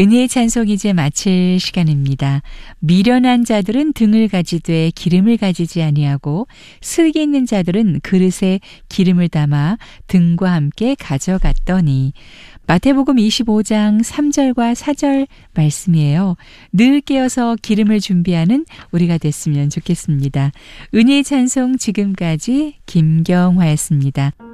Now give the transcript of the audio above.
은혜의 찬송 이제 마칠 시간입니다. 미련한 자들은 등을 가지되 기름을 가지지 아니하고 슬기 있는 자들은 그릇에 기름을 담아 등과 함께 가져갔더니. 마태복음 25장 3절과 4절 말씀이에요. 늘 깨어서 기름을 준비하는 우리가 됐으면 좋겠습니다. 은혜의 찬송 지금까지 김경화였습니다.